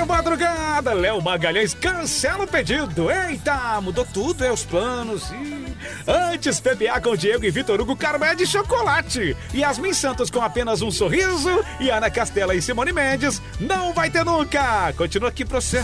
Madrugada, Léo Magalhães cancela o pedido. Eita, mudou tudo, os planos. Antes, PPA com Diego e Vitor Hugo Carmé de chocolate. Yasmin Santos com apenas um sorriso. E Ana Castela e Simone Mendes, não vai ter nunca. Continua aqui pra você.